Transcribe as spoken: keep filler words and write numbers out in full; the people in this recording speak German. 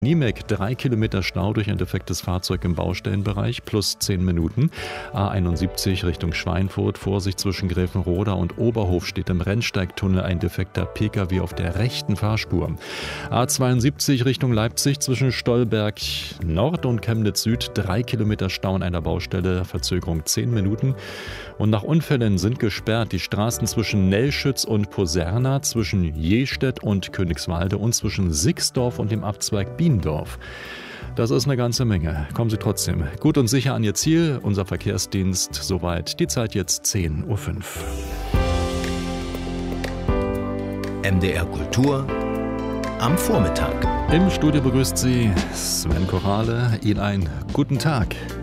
Niemek, drei Kilometer Stau durch ein defektes Fahrzeug im Baustellenbereich, plus zehn Minuten. A einundsiebzig Richtung Schweinfurt, Vorsicht zwischen Gräfenroda und Oberhof steht im Rennsteigtunnel ein defekter Pkw auf der rechten Fahrspur. A zweiundsiebzig Richtung Leipzig zwischen Stolberg Nord und Chemnitz Süd, drei Kilometer Stau an einer Baustelle, Verzögerung zehn Minuten. Und nach Unfällen sind gesperrt die Straßen zwischen Nellschütz und Poserna, zwischen Jestedt und Königswalde und zwischen Sixdorf und dem Abzweig Biendorf. Das ist eine ganze Menge. Kommen Sie trotzdem gut und sicher an Ihr Ziel. Unser Verkehrsdienst soweit. Die Zeit jetzt zehn Uhr fünf. M D R Kultur am Vormittag. Im Studio begrüßt Sie Sven Korale. Ihnen einen guten Tag.